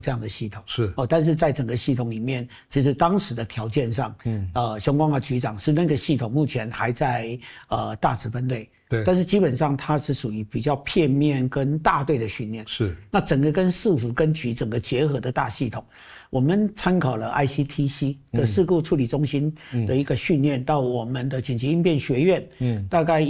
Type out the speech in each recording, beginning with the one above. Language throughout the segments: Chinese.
这样的系统是但是在整个系统里面，其实当时的条件上，熊光华局长是那个系统目前还在大指分队， 对， 但是基本上它是属于比较片面跟大队的训练， 是那整个跟市府跟局整个结合的大系统，我们参考了 ICTC 的事故处理中心的一个训练，到我们的紧急应变学院，大概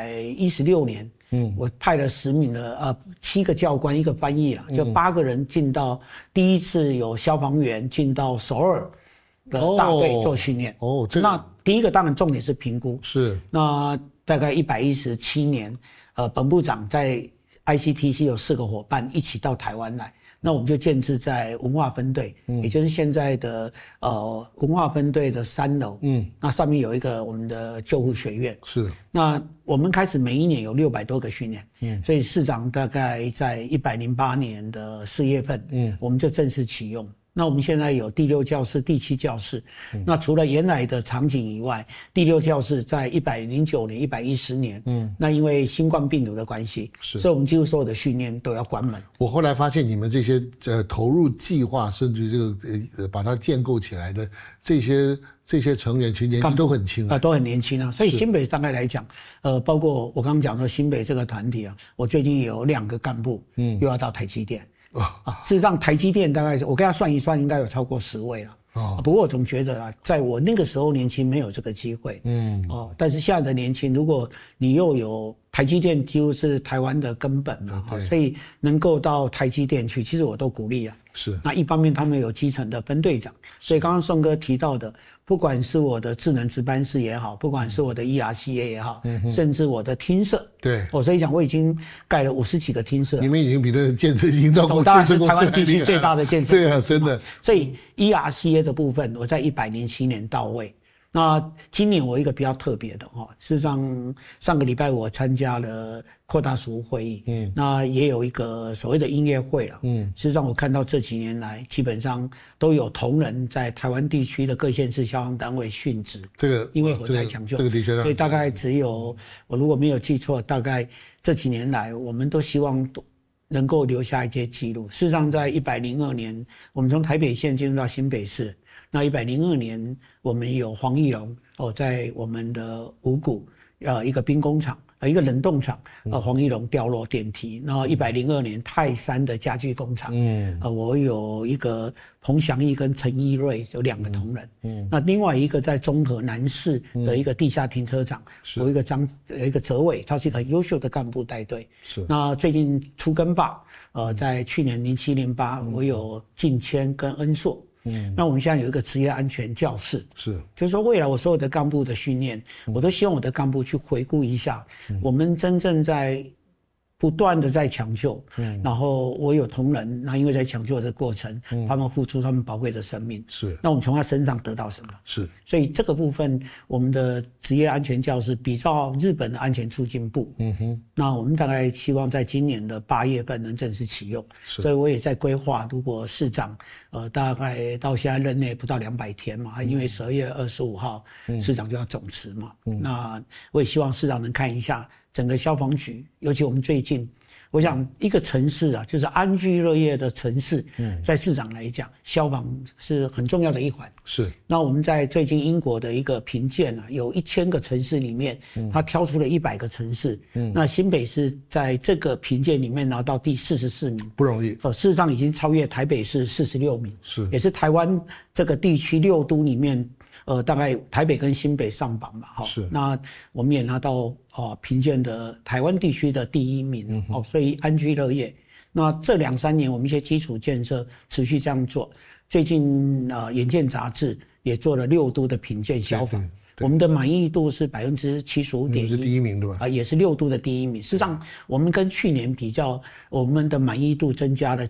116年。我派了10名的7个教官1个翻译啦，就8个人进到第一次有消防员进到首尔的大队做训练。那第一个当然重点是评估， 是那大概117年，本部长在 ICTC 有4个伙伴一起到台湾来。那我们就建置在文化分队，也就是现在的文化分队的3楼，那上面有一个我们的救护学院。 是， 那我们开始每一年有600多个训练，所以市长大概在108年的4月份，我们就正式启用。那我们现在有第6教室、第7教室，那除了原来的场景以外，第6教室在109年、110年，那因为新冠病毒的关系，所以我们几乎所有的训练都要关门。 我后来发现你们这些投入计划，甚至这个把它建构起来的这些成员，其实年纪都很轻都很年轻啊。所以新北大概来讲，包括我刚刚讲说新北这个团体啊，我最近有2个干部，又要到台积电。事实上，台积电大概是我跟他算一算，应该有超过10位了。不过我总觉得在我那个时候年轻没有这个机会。但是现在的年轻，如果你又有台积电，几乎是台湾的根本嘛，所以能够到台积电去，其实我都鼓励啊。 是。 那一方面他们有基层的分队长，所以刚刚宋哥提到的，不管是我的智能值班室也好，不管是我的 ERCA 也好，甚至我的听舍， 对， 所以讲我已经盖了50几个听舍， 你们已经比那建设已经到大概是台湾地区最大的建设， 对啊，真的。 所以 ERCA 的部分，我在107年到位。那今年我一个比较特别的事实上上个礼拜我参加了扩大塾会议，那也有一个所谓的音乐会了，事实上我看到这几年来基本上都有同仁在台湾地区的各县市消防单位殉职， 这个因为火灾抢救， 这个的确， 所以大概只有我如果没有记错，大概这几年来我们都希望能够留下一些记录。事实上在102年我们从台北县进入到新北市，那102年我们有黄义龙在我们的五股一个兵工厂一个冷冻厂黄义龙掉落电梯。然后102年泰山的家具工厂，我有一个彭祥义跟陈一瑞有2个同仁，那另外一个在中和南市的一个地下停车场，有一个哲伟，他是一个很优秀的干部带队。是。那最近出更罢，在去年07、08，我有进谦跟恩硕。那我们现在有一个职业安全教室，是，就是说未来我所有的干部的训练，我都希望我的干部去回顾一下，我们真正在不断的在抢救，然后我有同仁，那因为在抢救的过程，他们付出他们宝贵的生命，是，那我们从他身上得到什么？是，所以这个部分，我们的职业安全教室比照日本的安全促进部，那我们大概希望在今年的8月份能正式启用，所以我也在规划，如果市长大概到现在任内不到200天嘛，因为12月25号市长就要总辞嘛，那我也希望市长能看一下整个消防局，尤其我们最近，我想一个城市啊，就是安居乐业的城市，在市长来讲，消防是很重要的一环。是。那我们在最近英国的一个评鉴啊，有1000个城市里面，他挑出了100个城市，那新北市在这个评鉴里面拿到第44名， 不容易。 事实上已经超越台北市46名，是，也是台湾这个地区6都里面。大概台北跟新北上榜嘛，是。那我们也拿到评鉴的台湾地区的第1名，所以安居乐业。那这2、3年我们一些基础建设持续这样做。最近眼见杂志也做了6都的评鉴消防，我们的满意度是75.1%， 是第1名对吧？ 也是6都的第1名。事实上，我们跟去年比较，我们的满意度增加了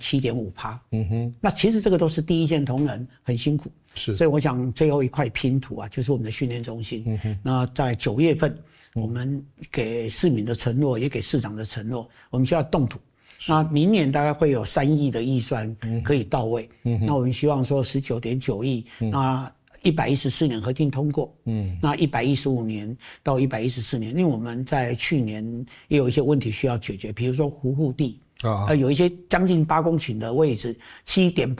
7.5%。那其实这个都是第一线同仁很辛苦。是，所以我想最后一块拼图啊，就是我们的训练中心。那在9月份，我们给市民的承诺，也给市长的承诺，我们需要动土。那明年大概会有3亿的预算可以到位。那我们希望说19.9亿，那114年核定通过。那115年到114年，因为我们在去年也有一些问题需要解决，比如说湖户地。有一些将近8公顷的位置，7.8